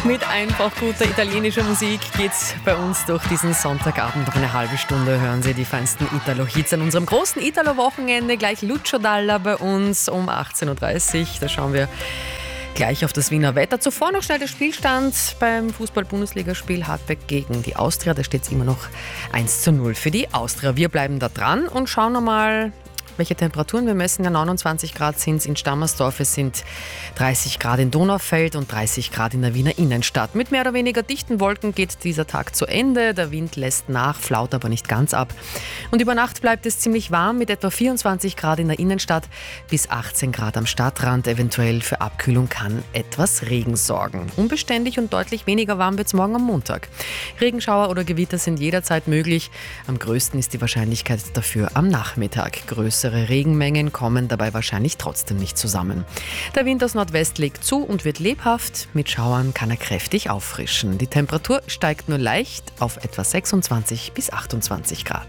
Mit einfach guter italienischer Musik geht's bei uns durch diesen Sonntagabend. Noch eine halbe Stunde hören Sie die feinsten Italo-Hits an unserem großen Italo-Wochenende. Gleich Lucio Dalla bei uns um 18.30 Uhr. Da schauen wir gleich auf das Wiener Wetter. Zuvor noch schnell der Spielstand beim Fußball-Bundesligaspiel Hartberg gegen die Austria. Da steht es immer noch 1:0 für die Austria. Wir bleiben da dran und schauen nochmal, welche Temperaturen wir messen. Ja, 29 Grad sind es in Stammersdorf, es sind 30 Grad in Donaufeld und 30 Grad in der Wiener Innenstadt. Mit mehr oder weniger dichten Wolken geht dieser Tag zu Ende. Der Wind lässt nach, flaut aber nicht ganz ab. Und über Nacht bleibt es ziemlich warm mit etwa 24 Grad in der Innenstadt bis 18 Grad am Stadtrand. Eventuell für Abkühlung kann etwas Regen sorgen. Unbeständig und deutlich weniger warm wird es morgen am Montag. Regenschauer oder Gewitter sind jederzeit möglich. Am größten ist die Wahrscheinlichkeit dafür am Nachmittag. Größere Regenmengen kommen dabei wahrscheinlich trotzdem nicht zusammen. Der Wind aus Nordwest legt zu und wird lebhaft. Mit Schauern kann er kräftig auffrischen. Die Temperatur steigt nur leicht auf etwa 26 bis 28 Grad.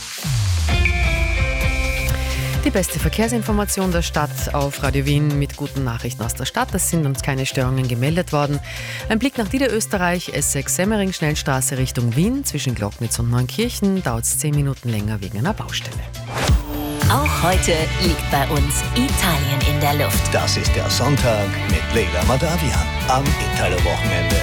Die beste Verkehrsinformation der Stadt auf Radio Wien mit guten Nachrichten aus der Stadt. Es sind uns keine Störungen gemeldet worden. Ein Blick nach Niederösterreich, S6 Semmering, Schnellstraße Richtung Wien. Zwischen Glocknitz und Neunkirchen dauert es 10 Minuten länger wegen einer Baustelle. Auch heute liegt bei uns Italien in der Luft. Das ist der Sonntag mit Leila Madavian am Italo-Wochenende.